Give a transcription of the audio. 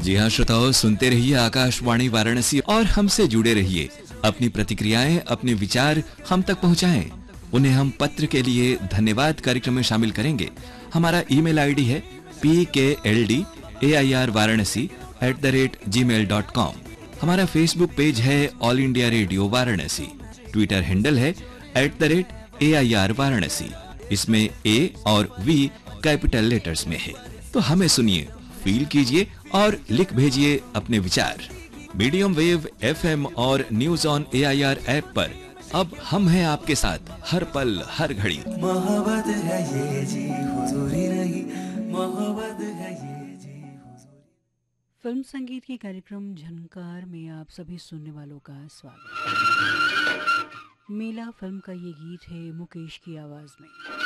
जी हाँ श्रोताओं, सुनते रहिए आकाशवाणी वाराणसी और हमसे जुड़े रहिए। अपनी प्रतिक्रियाएं, अपने विचार हम तक पहुंचाएं। उन्हें हम पत्र के लिए धन्यवाद कार्यक्रम में शामिल करेंगे। हमारा ईमेल आईडी है pkldairvaranasi@gmail.com। हमारा फेसबुक पेज है all India radio Varanasi. Twitter handle है @AIR वाराणसी। इसमें A और V कैपिटल लेटर्स में है। तो हमें सुनिए, फील कीजिए और लिख भेजिए अपने विचार। मीडियम वेव, FM और न्यूज ऑन AIR ऐप पर अब हम हैं आपके साथ हर पल हर घड़ी। मोहब्बत है ये जी, हुजूरी नहीं, मोहब्बत है ये जी, हुजूरी। फिल्म संगीत के कार्यक्रम झनकार में आप सभी सुनने वालों का स्वागत। मेला फिल्म का ये गीत है मुकेश की आवाज में।